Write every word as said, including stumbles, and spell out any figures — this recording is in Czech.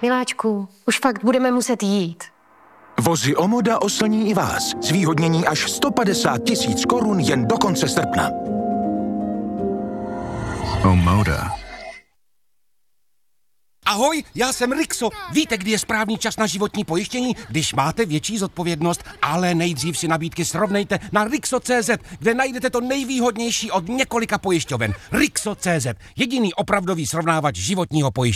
Miláčku, už fakt budeme muset jít. Vozy Omoda oslní i vás. Zvýhodnění až sto padesát tisíc korun jen do konce srpna. Omoda. Ahoj, já jsem Rixo. Víte, kdy je správný čas na životní pojištění? Když máte větší zodpovědnost, ale nejdřív si nabídky srovnejte na Rixo tečka cé zet, kde najdete to nejvýhodnější od několika pojišťoven. Rixo tečka cé zet, jediný opravdový srovnávač životního pojištění.